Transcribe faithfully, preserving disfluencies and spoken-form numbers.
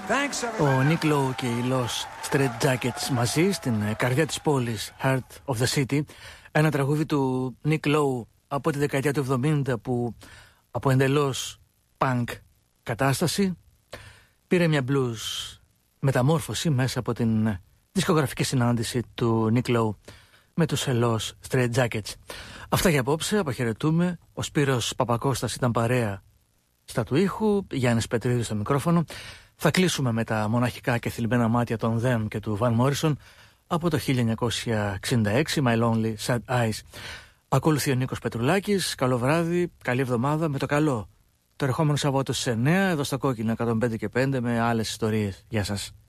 Ο Nick Lowe και οι Los Straight Jackets μαζί στην καρδιά της πόλης, Heart of the City. Ένα τραγούδι του Nick Lowe από τη δεκαετία του εβδομήντα που από εντελώς punk κατάσταση πήρε μια blues μεταμόρφωση μέσα από την δισκογραφική συνάντηση του Nick Lowe με τους Los Straight Jackets. Αυτά για απόψε, αποχαιρετούμε. Ο Σπύρος Παπακώστας ήταν παρέα στα του ήχου, Γιάννης Πετρίδης στο μικρόφωνο. Θα κλείσουμε με τα μοναχικά και θλιμμένα μάτια των Them και του Van Morrison από το χίλια εννιακόσια εξήντα έξι, My Lonely Sad Eyes. Ακολουθεί ο Νίκος Πετρουλάκης. Καλό βράδυ, καλή εβδομάδα με το καλό. Το ερχόμενο Σαββάτο στις εννιά εδώ στα Κόκκινα εκατόν πέντε και πέντε με άλλες ιστορίες. Γεια σας.